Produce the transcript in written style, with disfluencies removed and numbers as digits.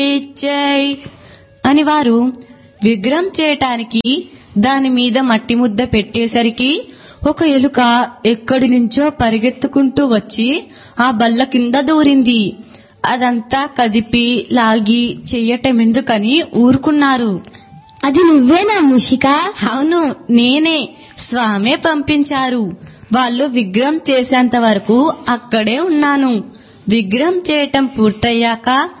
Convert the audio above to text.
జై అని వారు విగ్రహం చేయటానికి దాని మీద మట్టి ముద్ద పెట్టేసరికి ఒక ఎలుక ఎక్కడి నుంచో పరిగెత్తుకుంటూ వచ్చి ఆ బల్ల కింద దూరింది. అదంతా కదిపి లాగి చెయ్యటమెందుకని ఊరుకున్నారు. అది నువ్వేనా మూషిక? అవును, నేనే. స్వామే పంపించారు. వాళ్ళు విగ్రహం చేసేంత వరకు అక్కడే ఉన్నాను. విగ్రహం చేయటం పూర్తయ్యాక